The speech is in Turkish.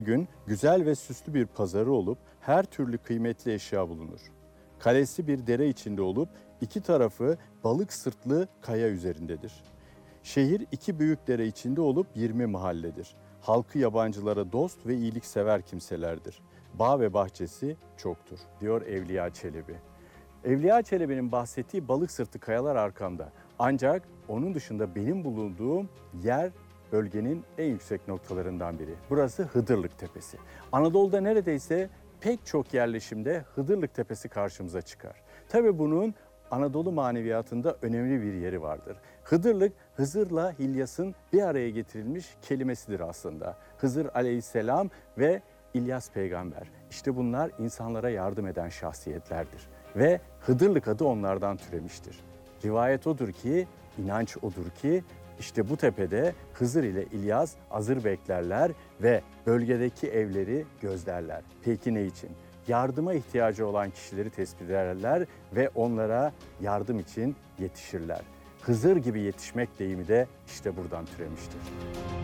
Gün güzel ve süslü bir pazarı olup her türlü kıymetli eşya bulunur. Kalesi bir dere içinde olup iki tarafı balık sırtlı kaya üzerindedir. Şehir iki büyük dere içinde olup 20 mahalledir. Halkı yabancılara dost ve iyiliksever kimselerdir. Bağ ve bahçesi çoktur, diyor Evliya Çelebi. Evliya Çelebi'nin bahsettiği balık sırtı kayalar arkamda. Ancak onun dışında benim bulunduğum yer bölgenin en yüksek noktalarından biri. Burası Hıdırlık Tepesi. Anadolu'da neredeyse pek çok yerleşimde Hıdırlık Tepesi karşımıza çıkar. Tabii bunun Anadolu maneviyatında önemli bir yeri vardır. Hıdırlık, Hızır'la Hilyas'ın bir araya getirilmiş kelimesidir aslında. Hızır aleyhisselam ve İlyas peygamber. İşte bunlar insanlara yardım eden şahsiyetlerdir. Ve Hıdırlık adı onlardan türemiştir. Rivayet odur ki, inanç odur ki, işte bu tepede Hızır ile İlyas azır beklerler ve bölgedeki evleri gözlerler. Peki ne için? Yardıma ihtiyacı olan kişileri tespit ederler ve onlara yardım için yetişirler. Hızır gibi yetişmek deyimi de işte buradan türemiştir.